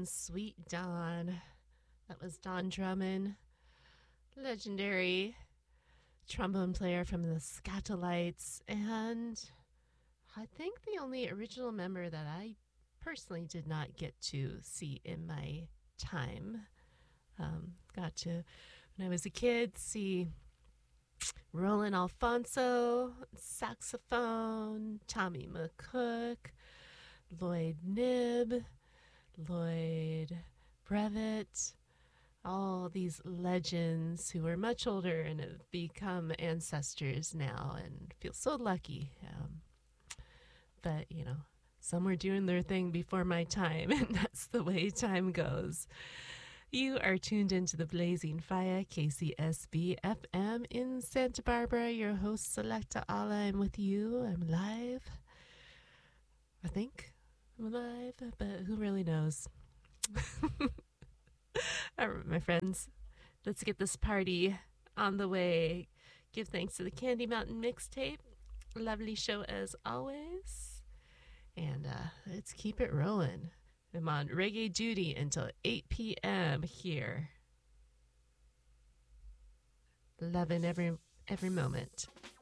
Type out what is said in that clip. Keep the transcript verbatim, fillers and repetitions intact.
Sweet Dawn. That was Don Drummond, legendary trombone player from the Scatolites, and I think the only original member that I personally did not get to see in my time. Um, got to, when I was a kid, see Roland Alfonso, saxophone, Tommy McCook, Lloyd Knibb, Lloyd Brevet, all these legends who are much older and have become ancestors now, and feel so lucky. Um, but, you know, some were doing their thing before my time, and that's the way time goes. You are tuned into the Blazing Fire, K C S B F M in Santa Barbara. Your host, Selecta Ala. I'm with you. I'm live. I think I'm alive, but who really knows? All right, my friends, let's get this party on the way. Give thanks to the Candy Mountain Mixtape. Lovely show as always. And uh, let's keep it rolling. I'm on reggae duty until eight p.m. here. Loving every every moment.